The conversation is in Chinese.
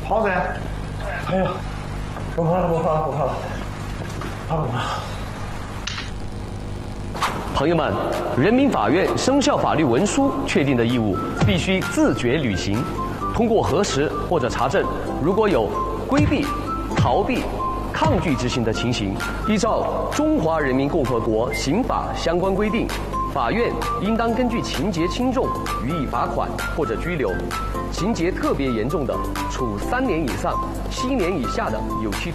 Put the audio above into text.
好噻。哎呀，不怕了，不怕了，不怕了，怕不怕？ 朋友们，人民法院生效法律文书确定的义务必须自觉履行。通过核实或者查证，如果有规避、逃避、抗拒执行的情形，依照《中华人民共和国刑法》相关规定，法院应当根据情节轻重予以罚款或者拘留；情节特别严重的，处3年以上7年以下的有期